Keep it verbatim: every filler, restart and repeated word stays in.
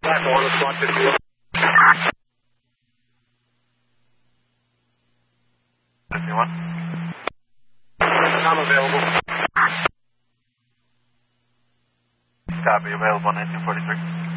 Back order, one fifty. fifty-one. I'm available. Copy, available on nineteen forty-three.